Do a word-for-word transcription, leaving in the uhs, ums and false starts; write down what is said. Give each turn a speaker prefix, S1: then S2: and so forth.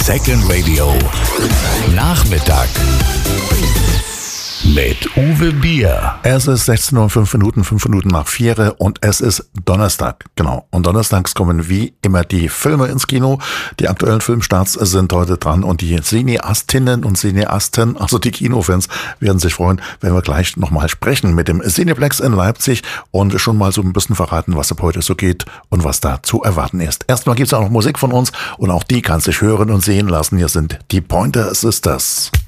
S1: Second Radio. Nachmittag. Mit Uwe Bier.
S2: Es ist sechzehn Uhr und fünf Minuten, fünf Minuten nach vier und es ist Donnerstag. Genau. Und donnerstags kommen wie immer die Filme ins Kino. Die aktuellen Filmstarts sind heute dran und die Cineastinnen und Cineasten, also die Kinofans, werden sich freuen, wenn wir gleich nochmal sprechen mit dem Cineplex in Leipzig und schon mal so ein bisschen verraten, was ab heute so geht und was da zu erwarten ist. Erstmal gibt es auch noch Musik von uns und auch die kann sich hören und sehen lassen. Hier sind die Pointer Sisters.